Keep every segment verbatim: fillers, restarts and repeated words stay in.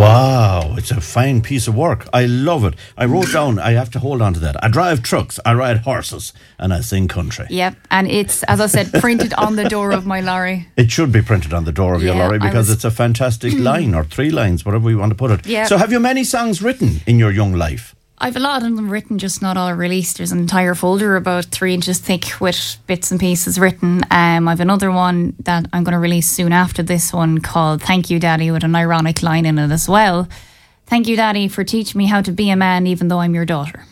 Wow, it's a fine piece of work. I love it. I wrote down, I have to hold on to that. I drive trucks, I ride horses, and I sing country. Yep, and it's, as I said, printed on the door of my lorry. It should be printed on the door of Yeah, your lorry because was, it's a fantastic line, or three lines, whatever we want to put it. Yeah. So have you many songs written in your young life? I've a lot of them written, just not all released. There's an entire folder about three inches thick with bits and pieces written. Um, I've another one that I'm going to release soon after this one called Thank You Daddy, with an ironic line in it as well. Thank you Daddy for teaching me how to be a man even though I'm your daughter.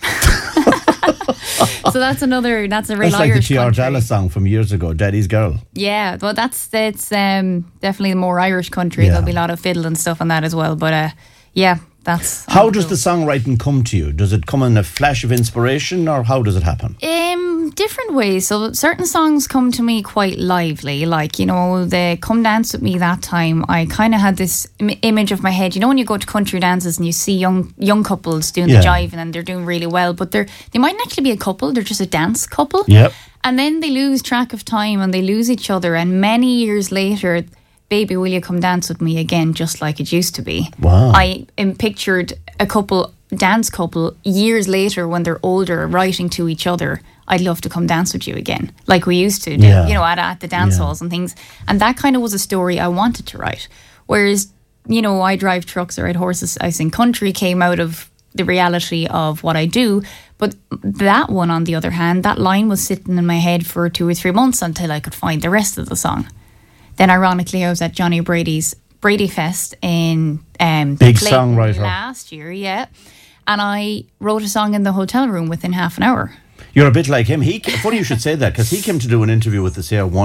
So that's another, that's a real That's like Irish the T R country. Dallas song from years ago, Daddy's Girl. Yeah, well that's, that's um, definitely the more Irish country. Yeah. There'll be a lot of fiddle and stuff on that as well. But uh, yeah, that's... How does the songwriting come to you? Does it come in a flash of inspiration, or how does it happen? Um, different ways. So certain songs come to me quite lively, like, you know, the Come Dance With Me that time. I kind of had this Im- image of my head. You know, when you go to country dances and you see young young couples doing Yeah. the jive and they're doing really well, but they're they mightn't actually be a couple. They're just a dance couple. Yep. And then they lose track of time and they lose each other. And many years later, baby, will you come dance with me again, just like it used to be? Wow. I um, pictured a couple, dance couple, years later when they're older, writing to each other, I'd love to come dance with you again, like we used to do, Yeah. you know, at, at the dance Yeah. halls and things. And that kind of was a story I wanted to write. Whereas, you know, I drive trucks, I ride horses, I sing country, came out of the reality of what I do. But that one, on the other hand, that line was sitting in my head for two or three months until I could find the rest of the song. Then, ironically, I was at Johnny Brady's Brady Fest in um, Big Clayton songwriter. last year, yeah. And I wrote a song in the hotel room within half an hour. You're a bit like him. He, funny you should say that, because he came to do an interview with the C R one.